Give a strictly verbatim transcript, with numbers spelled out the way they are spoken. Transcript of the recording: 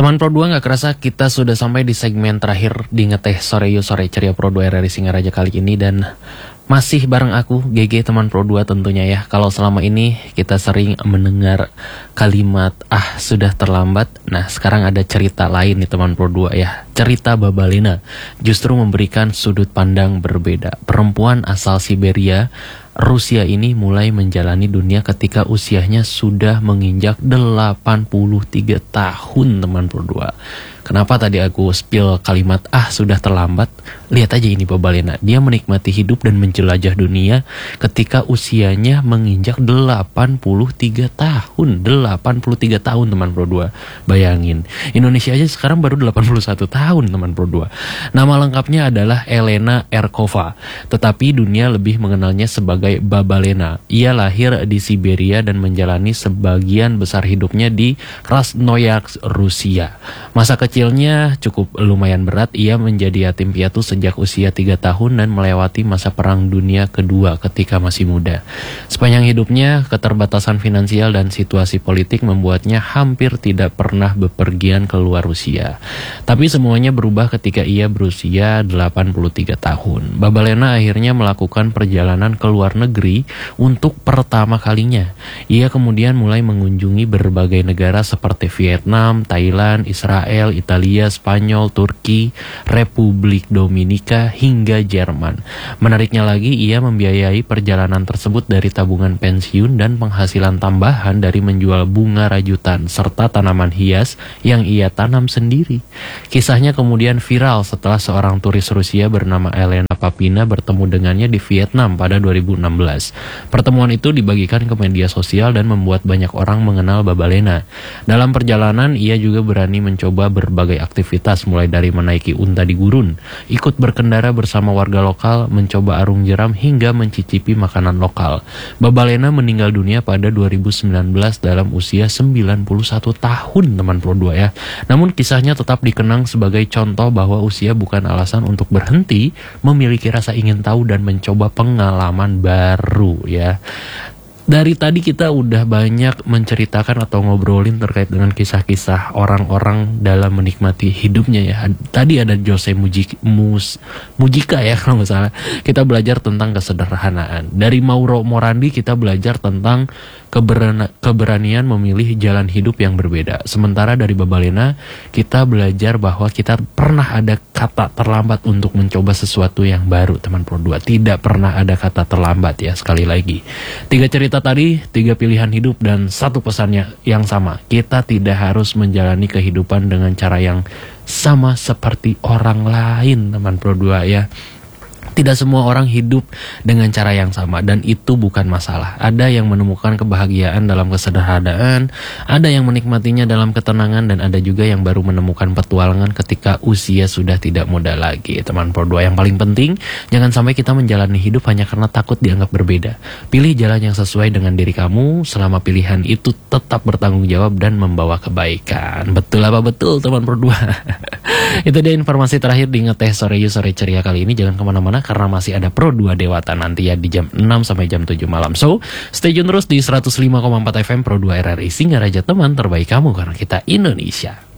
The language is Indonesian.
Teman Pro dua, nggak kerasa kita sudah sampai di segmen terakhir di Ngeteh Sore Yuk Sore Ceria Pro dua R R I Singaraja kali ini, dan masih bareng aku G G teman Pro dua tentunya ya. Kalau selama ini kita sering mendengar kalimat ah sudah terlambat, nah sekarang ada cerita lain nih teman Pro dua ya. Cerita Babalena justru memberikan sudut pandang berbeda. Perempuan asal Siberia Rusia ini mulai menjalani dunia ketika usianya sudah menginjak delapan puluh tiga tahun teman Pro dua. Kenapa tadi aku spill kalimat ah sudah terlambat? Lihat aja ini Babalena. Dia menikmati hidup dan menjelajah dunia ketika usianya menginjak delapan puluh tiga tahun. delapan puluh tiga tahun teman Pro dua. Bayangin, Indonesia aja sekarang baru delapan puluh satu tahun teman Pro dua. Nama lengkapnya adalah Elena Erkova, tetapi dunia lebih mengenalnya sebagai Babalena. Ia lahir di Siberia dan menjalani sebagian besar hidupnya di Krasnoyarsk, Rusia. Masa kecilnya cukup lumayan berat. Ia menjadi yatim piatu sejak usia tiga tahun dan melewati masa perang dunia kedua ketika masih muda. Sepanjang hidupnya, keterbatasan finansial dan situasi politik membuatnya hampir tidak pernah bepergian keluar Rusia. Tapi semuanya berubah ketika ia berusia delapan puluh tiga tahun. Babalena akhirnya melakukan perjalanan ke luar negeri untuk pertama kalinya. Ia kemudian mulai mengunjungi berbagai negara seperti Vietnam, Thailand, Israel, Italia, Spanyol, Turki, Republik Dominika, hingga Jerman. Menariknya lagi, ia membiayai perjalanan tersebut dari tabungan pensiun dan penghasilan tambahan dari menjual bunga rajutan serta tanaman hias yang ia tanam sendiri. Kisahnya kemudian viral setelah seorang turis Rusia bernama Elena Papina bertemu dengannya di Vietnam pada dua ribu enam belas. Pertemuan itu dibagikan ke media sosial dan membuat banyak orang mengenal Babalena. Dalam perjalanan, ia juga berani mencoba berbagai aktivitas, mulai dari menaiki unta di gurun, ikut berkendara bersama warga lokal, mencoba arung jeram, hingga mencicipi makanan lokal. Babalena meninggal dunia pada dua ribu sembilan belas dalam usia sembilan puluh satu tahun teman Pro dua ya. Namun kisahnya tetap dikenang sebagai contoh bahwa usia bukan alasan untuk berhenti memiliki rasa ingin tahu dan mencoba pengalaman baru ya. Dari tadi kita udah banyak menceritakan atau ngobrolin terkait dengan kisah-kisah orang-orang dalam menikmati hidupnya ya. Tadi ada Jose Mujik, Mus, Mujika ya kalau nggak salah. Kita belajar tentang kesederhanaan. Dari Mauro Morandi kita belajar tentang keberana, keberanian memilih jalan hidup yang berbeda. Sementara dari Babalena kita belajar bahwa kita pernah ada kata terlambat untuk mencoba sesuatu yang baru teman Pro dua. Tidak pernah ada kata terlambat ya, sekali lagi. Tiga cerita tadi, tiga pilihan hidup dan satu pesannya yang sama. Kita tidak harus menjalani kehidupan dengan cara yang sama seperti orang lain teman Pro dua ya. Tidak semua orang hidup dengan cara yang sama, dan itu bukan masalah. Ada yang menemukan kebahagiaan dalam kesederhanaan, ada yang menikmatinya dalam ketenangan, dan ada juga yang baru menemukan petualangan ketika usia sudah tidak muda lagi. Teman Pro dua, yang paling penting, jangan sampai kita menjalani hidup hanya karena takut dianggap berbeda. Pilih jalan yang sesuai dengan diri kamu, selama pilihan itu tetap bertanggung jawab dan membawa kebaikan. Betul apa betul teman Pro dua? Itu dia informasi terakhir di Ngeteh Sore Yuk Sore Ceria kali ini. Jangan kemana-mana karena masih ada Pro dua Dewata nanti ya di jam enam sampai jam tujuh malam. So, stay tune terus di seratus lima koma empat F M Pro dua R R I Singaraja, teman terbaik kamu karena kita Indonesia.